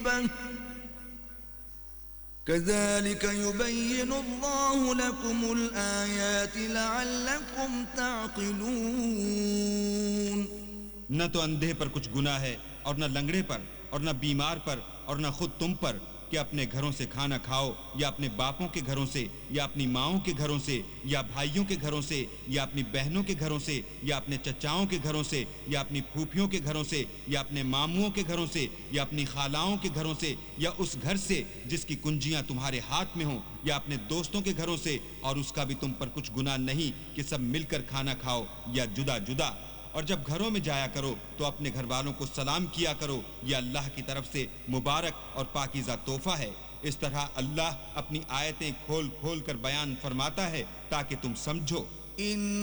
मुसीबह कज़ालिक युबय्यिनुल्लाहु लकुमुल आयाति लअल्लकुम ताक़िलून। न तो अंधे पर कुछ गुनाह है और न लंगड़े पर और न बीमार पर और न खुद तुम पर कि अपने घरों से खाना खाओ या अपने बापों के घरों से या अपनी माओं के घरों से या भाइयों के घरों से या अपनी बहनों के घरों से या अपने चचाओं के घरों से या अपनी फूफियों के घरों से या अपने मामुओं के घरों से या अपनी खालाओं के घरों से या उस घर से जिसकी कुंजियां तुम्हारे हाथ में हों या अपने दोस्तों के घरों से, और उसका भी तुम पर कुछ गुनाह नहीं कि सब मिलकर खाना खाओ या जुदा जुदा। और जब घरों में जाया करो तो अपने घर वालों को सलाम किया करो, यह अल्लाह की तरफ से मुबारक और पाकीज़ा तोहफा है। इस तरह अल्लाह अपनी आयतें खोल खोल कर बयान फरमाता है ताकि तुम समझो।